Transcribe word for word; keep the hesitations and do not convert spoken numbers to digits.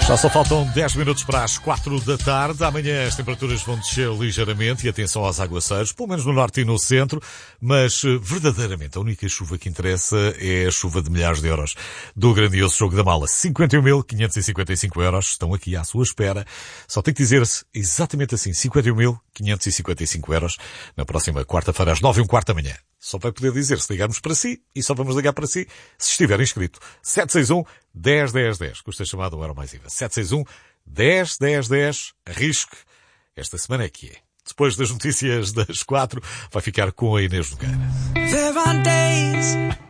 Já só faltam dez minutos para as quatro da tarde. Amanhã as temperaturas vão descer ligeiramente e atenção aos aguaceiros, pelo menos no norte e no centro, mas verdadeiramente a única chuva que interessa é a chuva de milhares de euros do grandioso Jogo da Mala. cinquenta e um mil quinhentos e cinquenta e cinco euros estão aqui à sua espera. Só tem que dizer-se exatamente assim, cinquenta e um mil quinhentos e cinquenta e cinco euros na próxima quarta-feira às nove e um quarto da manhã. Só vai poder dizer se ligarmos para si e só vamos ligar para si se estiver inscrito. sete seis um, um zero, um zero, um zero. Custa chamado um euro mais I V A. sete seis um, um zero, um zero, um zero. Arrisque. Esta semana é que é. Depois das notícias das quatro, vai ficar com a Inês Nogueira. There are days